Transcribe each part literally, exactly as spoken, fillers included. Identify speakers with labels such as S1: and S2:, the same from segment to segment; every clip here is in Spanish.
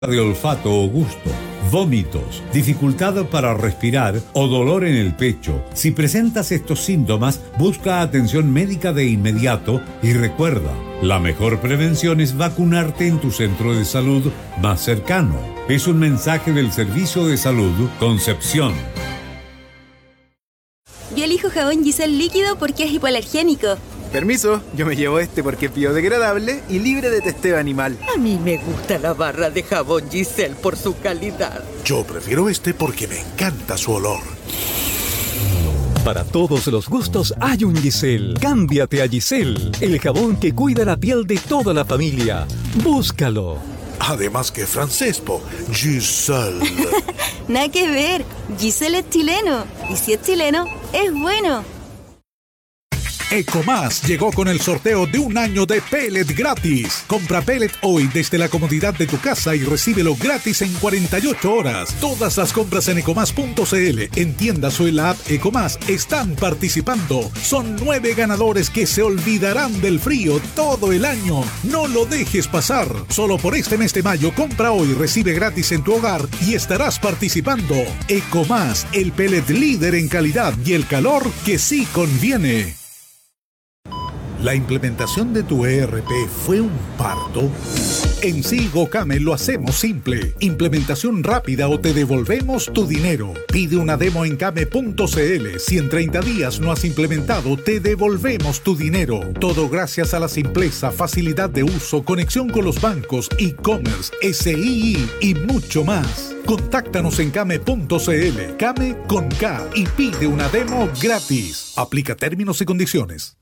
S1: de olfato o gusto, vómitos, dificultad para respirar o dolor en el pecho. Si presentas estos síntomas, busca atención médica de inmediato y recuerda, la mejor prevención es vacunarte en tu centro de salud más cercano. Es un mensaje del Servicio de Salud Concepción.
S2: Yo elijo jabón Giselle líquido porque es hipoalergénico.
S3: Permiso, yo me llevo este porque es biodegradable y libre de testeo animal.
S4: A mí me gusta la barra de jabón Giselle por su calidad.
S5: Yo prefiero este porque me encanta su olor.
S6: Para todos los gustos hay un Giselle. Cámbiate a Giselle, el jabón que cuida la piel de toda la familia. Búscalo.
S5: Además que francés, po. Giselle.
S2: Nada que ver. Giselle es chileno. Y si es chileno, es bueno.
S5: Ecomás llegó con el sorteo de un año de pellet gratis. Compra pellet hoy desde la comodidad de tu casa y recíbelo gratis en cuarenta y ocho horas. Todas las compras en ecomás punto cl, en tiendas o en la app Ecomás están participando. Son nueve ganadores que se olvidarán del frío todo el año. No lo dejes pasar. Solo por este mes de mayo, compra hoy, recibe gratis en tu hogar y estarás participando. Ecomás, el pellet líder en calidad y el calor que sí conviene. ¿La implementación de tu E R P fue un parto? En Silgocame lo hacemos simple. Implementación rápida o te devolvemos tu dinero. Pide una demo en came punto cl. Si en treinta días no has implementado, te devolvemos tu dinero. Todo gracias a la simpleza, facilidad de uso, conexión con los bancos, e-commerce, S I I y mucho más. Contáctanos en came punto cl. Came con K y pide una demo gratis. Aplica términos y condiciones.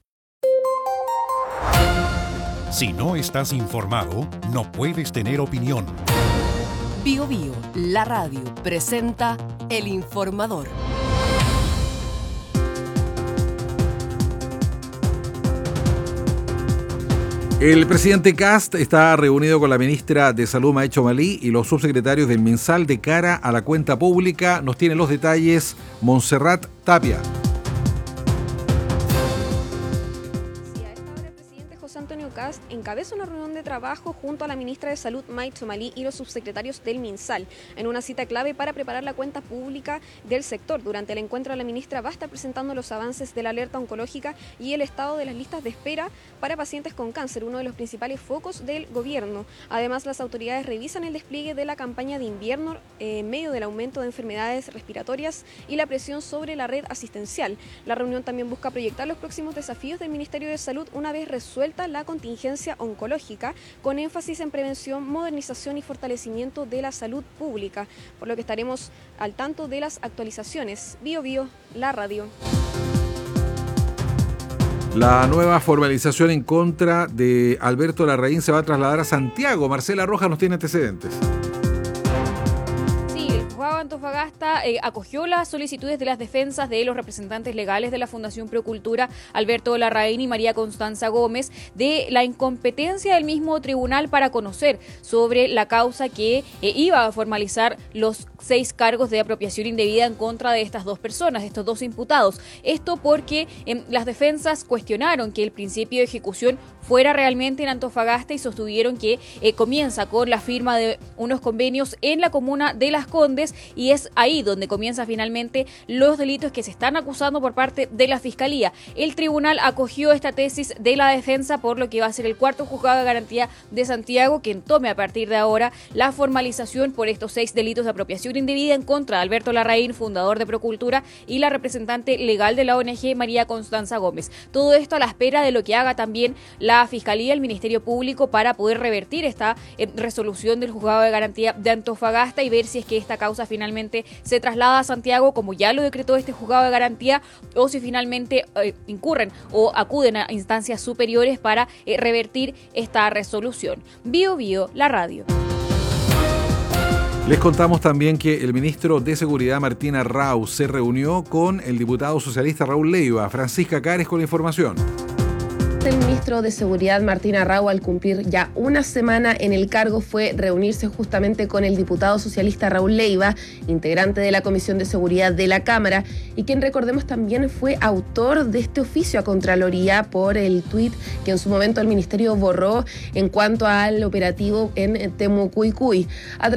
S7: Si no estás informado, no puedes tener opinión.
S8: Bio Bio, la radio, presenta El Informador.
S9: El presidente Kast está reunido con la ministra de Salud, Maecho Malí, y los subsecretarios del MinSal de cara a la cuenta pública. Nos tiene los detalles Montserrat Tapia.
S10: Antonio Kast encabeza una reunión de trabajo junto a la ministra de Salud, Maecho Malí, y los subsecretarios del MinSal, en una cita clave para preparar la cuenta pública del sector. Durante el encuentro, la ministra va a estar presentando los avances de la alerta oncológica y el estado de las listas de espera para pacientes con cáncer, uno de los principales focos del gobierno. Además, las autoridades revisan el despliegue de la campaña de invierno eh, en medio del aumento de enfermedades respiratorias y la presión sobre la red asistencial. La reunión también busca proyectar los próximos desafíos del Ministerio de Salud una vez resuelta la contingencia oncológica, con énfasis en prevención, modernización y fortalecimiento de la salud pública, por lo que estaremos al tanto de las actualizaciones. Bio Bio, la radio.
S9: La nueva formalización en contra de Alberto Larraín se va a trasladar a Santiago. Marcela Rojas nos tiene antecedentes.
S11: Antofagasta eh, acogió las solicitudes de las defensas de los representantes legales de la Fundación Procultura, Alberto Larraín y María Constanza Gómez, de la incompetencia del mismo tribunal para conocer sobre la causa que eh, iba a formalizar los seis cargos de apropiación indebida en contra de estas dos personas, estos dos imputados. Esto porque eh, las defensas cuestionaron que el principio de ejecución fuera realmente en Antofagasta y sostuvieron que eh, comienza con la firma de unos convenios en la comuna de Las Condes, y es ahí donde comienzan finalmente los delitos que se están acusando por parte de la Fiscalía. El tribunal acogió esta tesis de la defensa, por lo que va a ser el cuarto juzgado de garantía de Santiago quien tome a partir de ahora la formalización por estos seis delitos de apropiación indebida en contra de Alberto Larraín, fundador de Procultura, y la representante legal de la O N G, María Constanza Gómez. Todo esto a la espera de lo que haga también la Fiscalía, el Ministerio Público, para poder revertir esta eh, resolución del juzgado de garantía de Antofagasta y ver si es que esta causa finalmente se traslada a Santiago, como ya lo decretó este juzgado de garantía, o si finalmente eh, incurren o acuden a instancias superiores para eh, revertir esta resolución. Bio Bio, la radio.
S9: Les contamos también que el ministro de Seguridad, Martín Arrau, se reunió con el diputado socialista Raúl Leiva. Francisca Cares con la información.
S12: Cast, el ministro de Seguridad Martín Arrau, al cumplir ya una semana en el cargo, fue reunirse justamente con el diputado socialista Raúl Leiva, integrante de la Comisión de Seguridad de la Cámara, y quien, recordemos, también fue autor de este oficio a Contraloría por el tuit que en su momento el ministerio borró en cuanto al operativo en Temucuicui. A